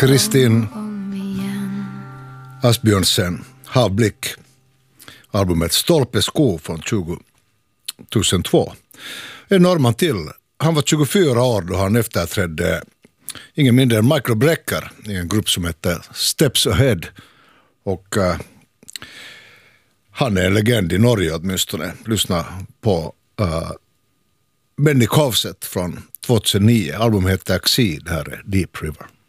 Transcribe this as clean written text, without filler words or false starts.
Kristin Asbjörnsen, Havblick, albumet Stolpesko från 2002. En norrman till. Han var 24 år då han efterträdde ingen mindre än Michael Brecker i en grupp som heter Steps Ahead. Och han är en legend i Norge åtminstone. Lyssna på Benny Kovset från 2009. Albumet heter Axie, det här är Deep River.